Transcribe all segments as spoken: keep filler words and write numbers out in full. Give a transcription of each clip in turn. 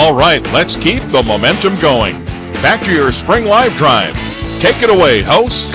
All right, let's keep the momentum going. Back to your Spring Live Drive. Take it away, host.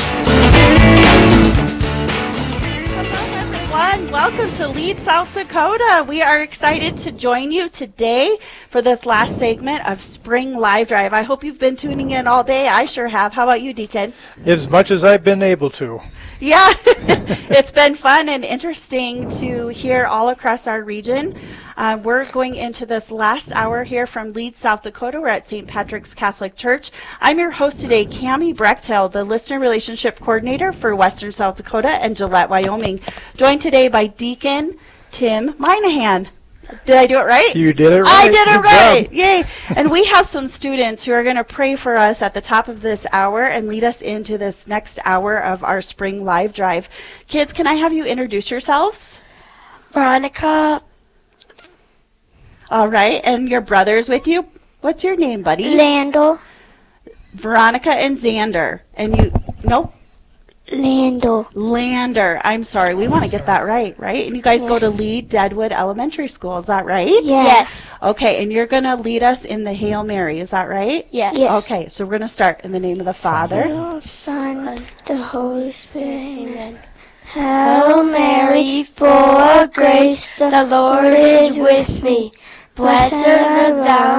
Welcome to Lead South Dakota. We are excited to join you today for this last segment of Spring Live Drive. I hope you've been tuning in all day. I sure have. How about you, Deacon? As much as I've been able to. Yeah, it's been fun and interesting to hear all across our region. Uh, we're going into this last hour here from Leeds, South Dakota. We're at Saint Patrick's Catholic Church. I'm your host today, Cammie Brechtel, the Listener Relationship Coordinator for Western South Dakota and Gillette, Wyoming. Joined today by Deacon Tim Minahan. Did I do it right? You did it right. I did it Good right. job. Yay. And we have some students who are going to pray for us at the top of this hour and lead us into this next hour of our Spring Live Drive. Kids, can I have you introduce yourselves? Veronica. All right. And your brother's with you? What's your name, buddy? Landel. Veronica and Xander. And you, nope. Landel. Lander. I'm sorry. We want to get that right, right? And you guys Yeah. go to Lead Deadwood Elementary School. Is that right? Yes. Okay. And you're going to lead us in the Hail Mary. Is that right? Yes. Yes. Okay. So we're going to start in the name of the Father. The Son, the Holy Spirit. Amen. Hail Mary, full of grace, the Lord is with me. Blessed art thou